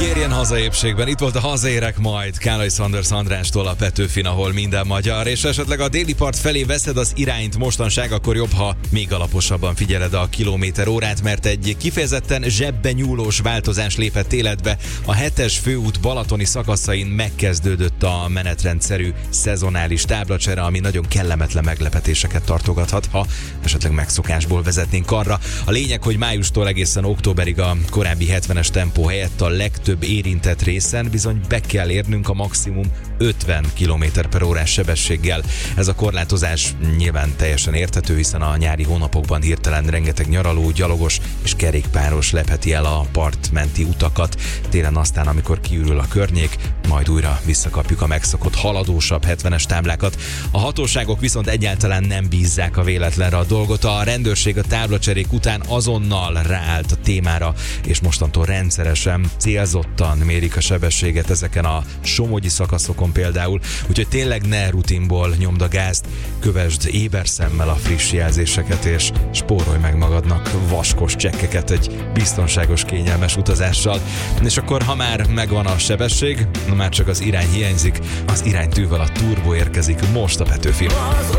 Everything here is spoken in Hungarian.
Kérjen haza épségben, itt volt a Hazaérek majd Kálai Szanders Andrástól a Petőfin, ahol minden magyar, és esetleg a déli part felé veszed az irányt mostanság, akkor jobb, ha még alaposabban figyeled a kilométerórát, mert egy kifejezetten zsebbe nyúlós változás lépett életbe. A 7-es főút balatoni szakaszain megkezdődött a menetrendszerű szezonális táblacsere, ami nagyon kellemetlen meglepetéseket tartogathat, ha esetleg megszokásból vezetnénk arra. A lényeg, hogy májustól egészen októberig a korábbi 70-es tempó helyett a legtöbb érintett részen bizony be kell érnünk a maximum 50 km/h sebességgel. Ez a korlátozás nyilván teljesen érthető, hiszen a nyári hónapokban hirtelen rengeteg nyaraló, gyalogos és kerékpáros lepheti el a partmenti utakat. Télen aztán, amikor kiürül a környék, majd újra visszakapjuk a megszokott haladósabb 70-es táblákat. A hatóságok viszont egyáltalán nem bízzák a véletlenre a dolgot. A rendőrség a táblacserék után azonnal ráállt a témára, és mostantól rendszeresen, célzottan mérik a sebességet ezeken a somogyi szakaszokon például, úgyhogy tényleg ne rutinból nyomd a gázt, kövesd éber szemmel a friss jelzéseket, és spórolj meg magadnak vaskos csekkeket egy biztonságos, kényelmes utazással. És akkor, ha már megvan a sebesség, már csak az irány hiányzik, az iránytűvel a turbo érkezik most a Petőfin.